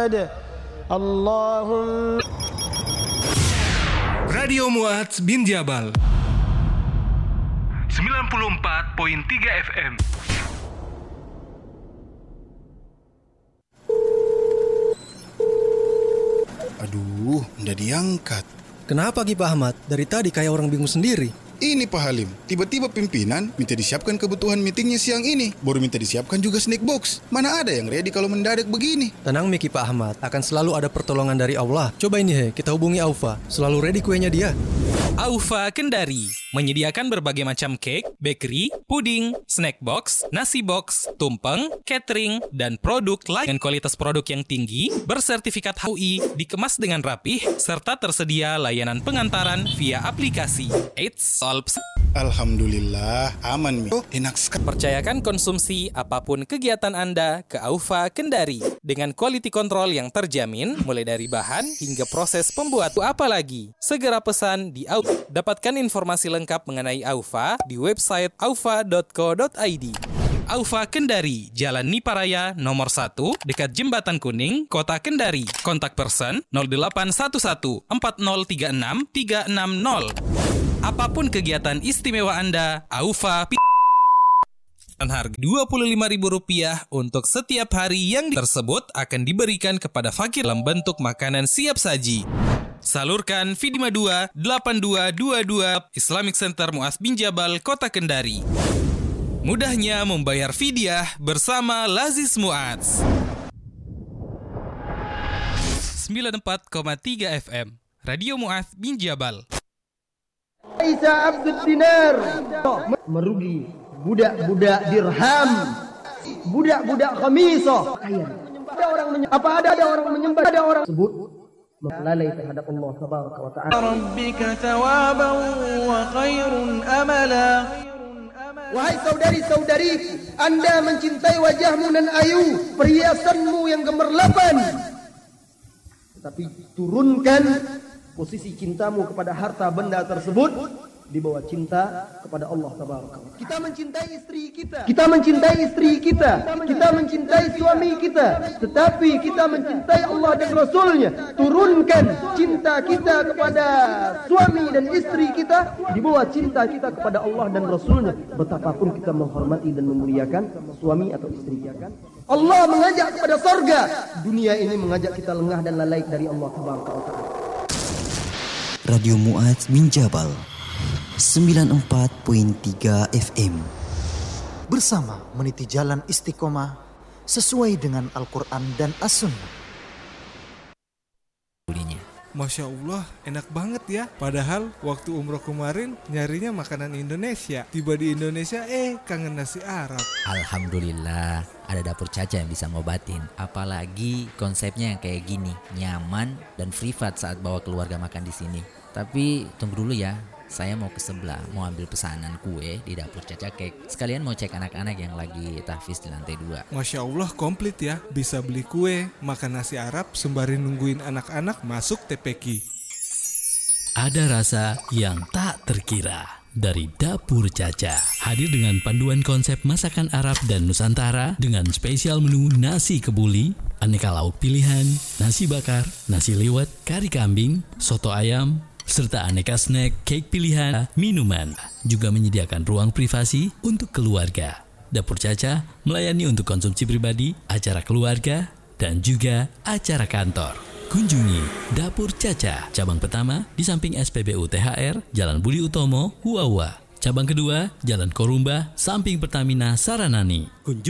أحد اللهم. Radio Mu'adz bin Jabal 94.3 FM. Aduh, nggak diangkat. Kenapa Ki Pak Ahmad? Dari tadi kayak orang bingung sendiri. Ini Pak Halim, tiba-tiba pimpinan minta disiapkan kebutuhan meetingnya siang ini. Baru minta disiapkan juga snack box. Mana ada yang ready kalau mendadak begini? Tenang Ki Pak Ahmad, akan selalu ada pertolongan dari Allah. Coba ini kita hubungi Aufa. Selalu ready kuenya dia. Aufa Kendari menyediakan berbagai macam cake, bakery, puding, snack box, nasi box, tumpeng, catering, dan produk lain dengan kualitas produk yang tinggi, bersertifikat HUI, dikemas dengan rapih, serta tersedia layanan pengantaran via aplikasi. Alhamdulillah, aman Mi. Oh, enak sekali. Percayakan konsumsi apapun kegiatan Anda ke Aufa Kendari dengan quality control yang terjamin mulai dari bahan hingga proses pembuatan. Apalagi, segera pesan di Aufa. Dapatkan informasi lengkap mengenai Aufa di website aufa.co.id. Aufa Kendari, Jalan Niparaya nomor 1, dekat Jembatan Kuning, Kota Kendari. Kontak person 0811 4036 360. Apapun kegiatan istimewa Anda, Aufa harga Rp25.000 untuk setiap hari yang tersebut akan diberikan kepada fakir dalam bentuk makanan siap saji. Salurkan V52 8222 Islamic Center Mu'adz bin Jabal, Kota Kendari. Mudahnya membayar fidyah bersama Lazis Mu'adz. 94,3 FM Radio Mu'adz bin Jabal. Isa Abdul Dinar merugi budak-budak dirham, budak-budak khamisah. Ada orang menyembah, ada orang sebut lalai terhadap Allah Tabaraka wa Ta'ala. Rabbika thawaban wa khairun amala. Wahai saudari-saudari, Anda mencintai wajahmu nan ayu, perhiasanmu yang gemerlapan. Tetapi turunkan posisi cintamu kepada harta benda tersebut di bawah cinta kepada Allah Tabaraka. Kita mencintai istri kita. Kita mencintai istri kita. Kita mencintai suami kita. Tetapi kita mencintai Allah dan Rasulnya. Turunkan cinta kita kepada suami dan istri kita di bawah cinta kita kepada Allah dan Rasulnya. Betapapun kita menghormati dan memuliakan suami atau istri kita. Allah mengajak kepada sorga. Dunia ini mengajak kita lengah dan lalai dari Allah Tabaraka wa Ta'ala. Radio Mu'adz bin Jabal 94.3 FM. Bersama meniti jalan istiqomah sesuai dengan Al-Quran dan As-Sunnah. Masya Allah, enak banget ya. Padahal waktu umroh kemarin nyarinya makanan Indonesia. Tiba di Indonesia, kangen nasi Arab. Alhamdulillah, ada dapur Caca yang bisa ngobatin. Apalagi konsepnya yang kayak gini, nyaman dan privat saat bawa keluarga makan di sini. Tapi tunggu dulu ya, saya mau ke sebelah, mau ambil pesanan kue di dapur Caca Cake. Sekalian mau cek anak-anak yang lagi tahfiz di lantai 2. Masya Allah, komplit ya. Bisa beli kue, makan nasi Arab, sembari nungguin anak-anak masuk TPQ. Ada rasa yang tak terkira dari Dapur Caca. Hadir dengan panduan konsep masakan Arab dan Nusantara dengan spesial menu nasi kebuli, aneka lauk pilihan, nasi bakar, nasi liwet, kari kambing, soto ayam, serta aneka snack, cake pilihan, minuman. Juga menyediakan ruang privasi untuk keluarga. Dapur Caca melayani untuk konsumsi pribadi, acara keluarga, dan juga acara kantor. Kunjungi Dapur Caca, cabang pertama di samping SPBU THR, Jalan Budi Utomo, Huawa. Cabang kedua, Jalan Korumba, samping Pertamina Saranani. Kunjungi